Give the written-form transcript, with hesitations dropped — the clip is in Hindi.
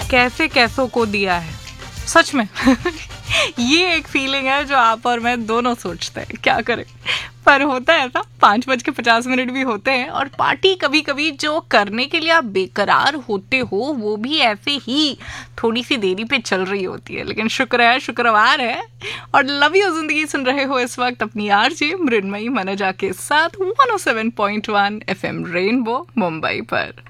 कैसे कैसों को दिया है, सच में। ये एक फीलिंग है जो आप और मैं दोनों सोचते हैं, क्या करें। पर होता है ऐसा, 5:50 भी होते हैं और पार्टी कभी कभी जो करने के लिए आप बेकरार होते हो वो भी ऐसे ही थोड़ी सी देरी पे चल रही होती है। लेकिन शुक्र है, शुक्रवार है और लव यू जिंदगी सुन रहे हो इस वक्त अपनी आरजे मृण्मयी मनजा के साथ 107.1 FM रेनबो मुंबई पर।